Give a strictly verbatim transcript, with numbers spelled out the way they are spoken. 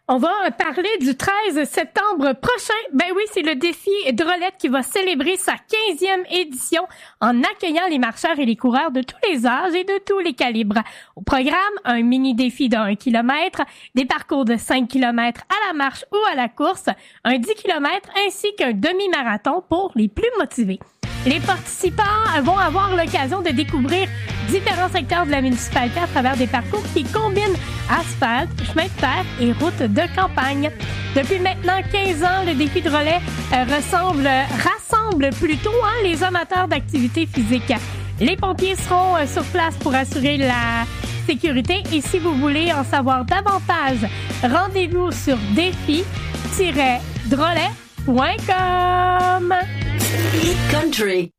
On va parler du treize septembre prochain. Ben oui, c'est le défi Drôlette qui va célébrer sa quinzième édition en accueillant les marcheurs et les coureurs de tous les âges et de tous les calibres. Au programme, un mini défi de un kilomètre, des parcours de cinq kilomètres à la marche ou à la course, un dix kilomètres ainsi qu'un demi-marathon pour les plus motivés. Les participants vont avoir l'occasion de découvrir différents secteurs de la municipalité à travers des parcours qui combinent asphalte, chemin de terre et route de campagne. Depuis maintenant quinze ans, le défi de relais euh, ressemble, rassemble plutôt hein, les amateurs d'activités physiques. Les pompiers seront euh, sur place pour assurer la sécurité et si vous voulez en savoir davantage, rendez-vous sur défi tiret drolet point com. Hit Country.